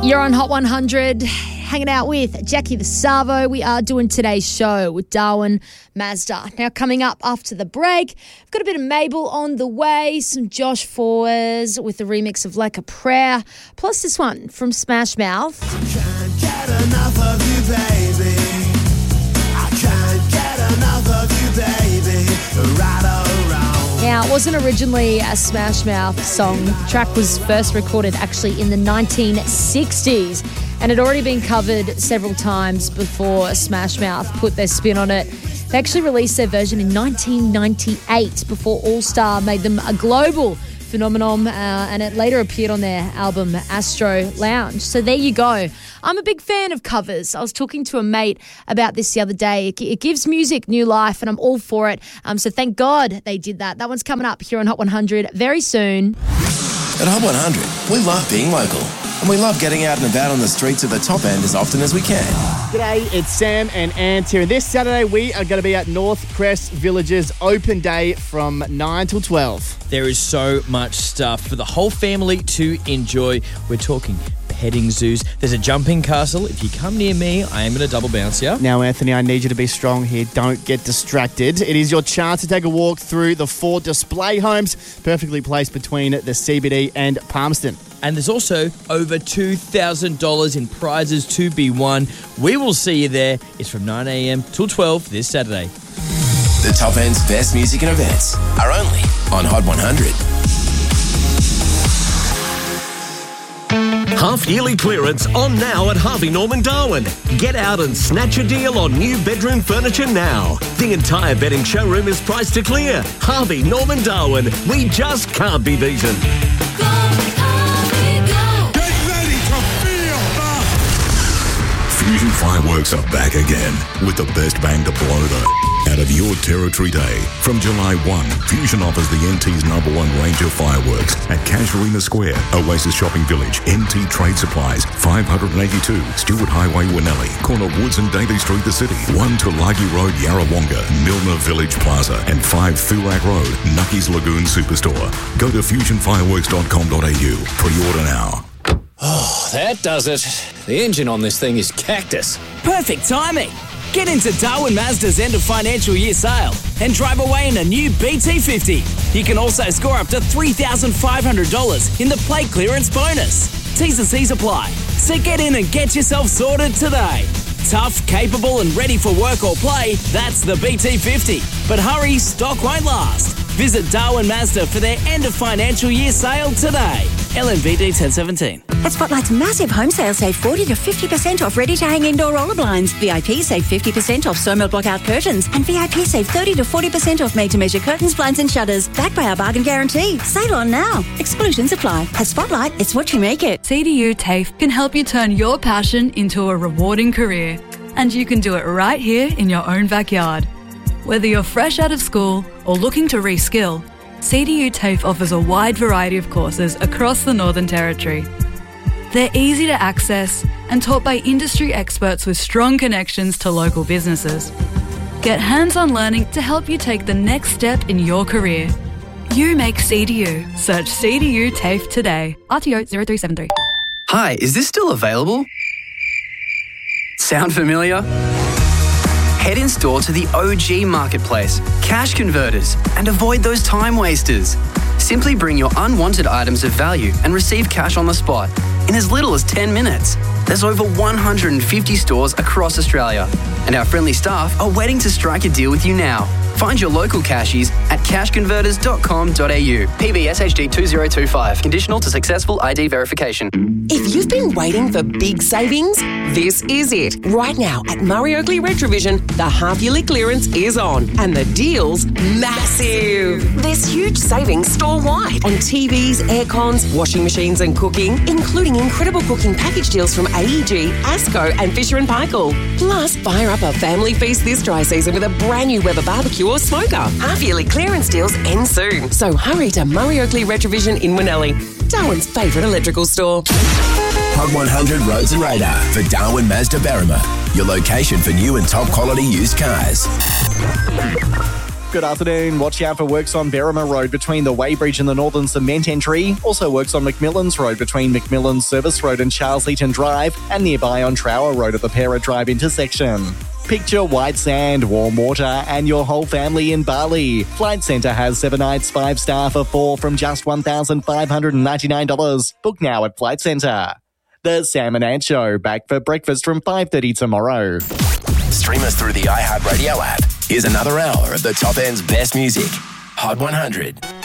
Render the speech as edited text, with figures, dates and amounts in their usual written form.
You're on Hot 100, hanging out with Jackie the Savo. We are doing today's show with Darwin Mazda. Now, coming up after the break, we've got a bit of Mabel on the way, some Josh Foers with the remix of Like a Prayer, plus this one from Smash Mouth. I can't get enough of you, baby. I can't get enough of you, baby. Right or wrong. Now, it wasn't originally a Smash Mouth song. The track was first recorded actually in the 1960s and had already been covered several times before Smash Mouth put their spin on it. They actually released their version in 1998 before All Star made them a global phenomenon, and it later appeared on their album Astro Lounge. So there you go. I'm a big fan of covers. I was talking to a mate about this the other day. It gives music new life, and I'm all for it. So thank God they did that. That one's coming up here on Hot 100 very soon. At Hot 100, we love being local. And we love getting out and about on the streets of the top end as often as we can. G'day, it's Sam and Ant here. And this Saturday, we are going to be at North Crest Village's open day from 9 till 12. There is so much stuff for the whole family to enjoy. We're talking petting zoos. There's a jumping castle. If you come near me, I am going to double bounce you. Now, Anthony, I need you to be strong here. Don't get distracted. It is your chance to take a walk through the 4 display homes, perfectly placed between the CBD and Palmerston. And there's also over $2,000 in prizes to be won. We will see you there. It's from 9 a.m. till 12 this Saturday. The top end's best music and events are only on Hot 100. Half-yearly clearance on now at Harvey Norman Darwin. Get out and snatch a deal on new bedroom furniture now. The entire bedding showroom is priced to clear. Harvey Norman Darwin. We just can't be beaten. Fusion Fireworks are back again with the best bang to blow the out of your territory day. From July 1, Fusion offers the NT's #1 range of fireworks at Casuarina Square, Oasis Shopping Village, NT Trade Supplies, 582 Stewart Highway, Winnelli, corner Woods and Daly Street, the city, 1 Tulagi Road, Yarrawonga, Milner Village Plaza, and 5 Thurak Road, Nucky's Lagoon Superstore. Go to fusionfireworks.com.au. Pre-order now. Oh, that does it. The engine on this thing is cactus. Perfect timing. Get into Darwin Mazda's end of financial year sale and drive away in a new BT50. You can also score up to $3,500 in the plate clearance bonus. T's and C's apply. So get in and get yourself sorted today. Tough, capable and ready for work or play, that's the BT50. But hurry, stock won't last. Visit Darwin Mazda for their end of financial year sale today. LMVD 1017. At Spotlight's massive home sale, save 40 to 50% off ready-to-hang indoor roller blinds. VIP save 50% off Somel blockout curtains. And VIP save 30 to 40% off made-to-measure curtains, blinds and shutters. Backed by our bargain guarantee. Sale on now. Exclusions apply. At Spotlight, it's what you make it. CDU TAFE can help you turn your passion into a rewarding career. And you can do it right here in your own backyard. Whether you're fresh out of school or looking to reskill, CDU TAFE offers a wide variety of courses across the Northern Territory. They're easy to access and taught by industry experts with strong connections to local businesses. Get hands-on learning to help you take the next step in your career. You make CDU. Search CDU TAFE today. RTO 0373. Hi, is this still available? Sound familiar? Head in store to the OG Marketplace, Cash Converters, and avoid those time wasters. Simply bring your unwanted items of value and receive cash on the spot in as little as 10 minutes. There's over 150 stores across Australia, and our friendly staff are waiting to strike a deal with you now. Find your local cashies at cashconverters.com.au. PBS HD 2025. Conditional to successful ID verification. If you've been waiting for big savings, this is it. Right now at Murray Oakley Retrovision, the half-yearly clearance is on and the deal's massive. There's huge savings store-wide on TVs, aircons, washing machines and cooking, including incredible cooking package deals from AEG, Asco and Fisher & Paykel. Plus, fire up a family feast this dry season with a brand new Weber barbecue or smoker. Half-yearly clearance deals end soon. So hurry to Murray Oakley Retrovision in Winnelli, Darwin's favourite electrical store. Hot 100 Roads and Radar for Darwin Mazda Berrima, your location for new and top quality used cars. Good afternoon. Watch out for works on Berrima Road between the Weybridge and the Northern Cement Entry. Also works on McMillan's Road between McMillan's Service Road and Charles Eaton Drive, and nearby on Trower Road at the Pera Drive intersection. Picture white sand, warm water, and your whole family in Bali. Flight Centre has 7 nights, 5-star for 4 from just $1,599. Book now at Flight Centre. The Sam and Ant Show, back for breakfast from 5:30 tomorrow. Stream us through the iHeartRadio app. Here's another hour of the top end's best music. Hot 100.